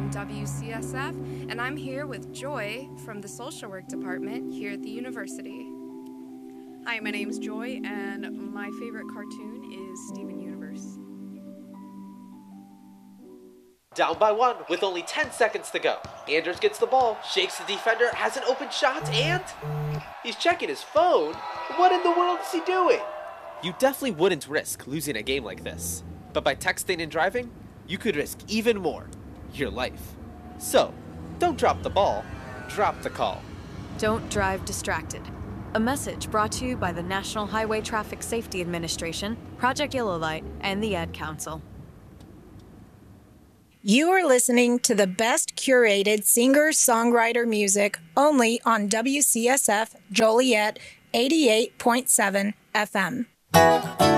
on WCSF, and I'm here with Joy from the Social Work Department here at the university. Hi, my name's Joy, and my favorite cartoon is Steven Universe. Down by one with only 10 seconds to go. Anders gets the ball, shakes the defender, has an open shot, and he's checking his phone. What in the world is he doing? You definitely wouldn't risk losing a game like this. But by texting and driving, you could risk even more, your life. So, don't drop the ball, drop the call. Don't drive distracted. A message brought to you by the National Highway Traffic Safety Administration, Project Yellow Light, and the Ad Council. You are listening to the best curated singer-songwriter music only on WCSF Joliet 88.7 FM.